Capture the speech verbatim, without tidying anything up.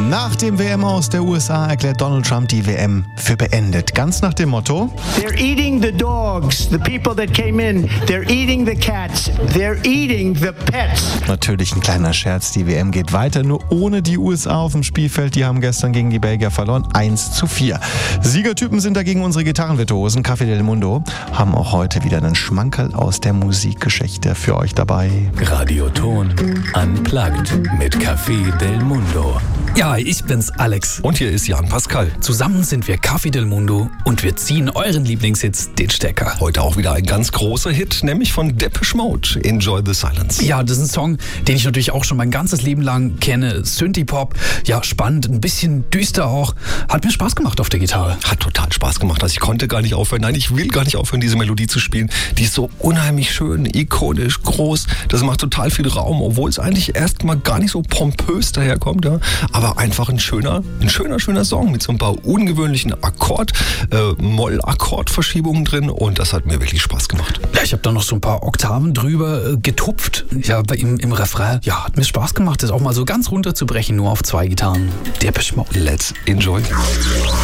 Nach dem W M aus der U S A erklärt Donald Trump die W M für beendet. Ganz nach dem Motto: They're eating the dogs, the people that came in. They're eating the cats. They're eating the pets. Natürlich ein kleiner Scherz, die W M geht weiter, nur ohne die U S A auf dem Spielfeld. Die haben gestern gegen die Belgier verloren, eins zu vier. Siegertypen sind dagegen unsere Gitarrenvirtuosen. Café del Mundo haben auch heute wieder einen Schmankerl aus der Musikgeschichte für euch dabei. Radioton Unplugged mit Café del Mundo. Ja, ich bin's, Alex. Und hier ist Jan Pascal. Zusammen sind wir Café del Mundo und wir ziehen euren Lieblingshits den Stecker. Heute auch wieder ein ganz großer Hit, nämlich von Depeche Mode, Enjoy the Silence. Ja, das ist ein Song, den ich natürlich auch schon mein ganzes Leben lang kenne. Synthie-Pop, ja, spannend, ein bisschen düster auch. Hat mir Spaß gemacht auf der Gitarre. Hat total Spaß gemacht. Also ich konnte gar nicht aufhören. Nein, ich will gar nicht aufhören, diese Melodie zu spielen. Die ist so unheimlich schön, ikonisch, groß. Das macht total viel Raum, obwohl es eigentlich erstmal gar nicht so pompös daherkommt. Ja. Aber einfach ein schöner, ein schöner, schöner Song mit so ein paar ungewöhnlichen Akkord, äh, Moll-Akkordverschiebungen drin. Und das hat mir wirklich Spaß gemacht. Ja, ich habe da noch so ein paar Oktaven drüber äh, getupft. Ja, im, im Refrain. Ja, hat mir Spaß gemacht, das auch mal so ganz runterzubrechen, nur auf zwei Gitarren. Depeche Mode. Let's enjoy.